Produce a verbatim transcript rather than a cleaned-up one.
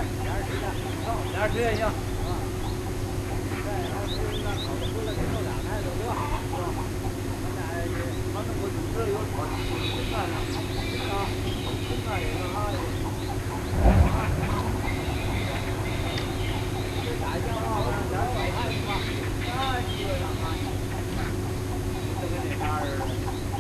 俩人吃也行。啊。再还是那烤的回来给弄俩台子对吧？是吧？咱俩反正我这有炒青菜了，啊，青菜也是哈也。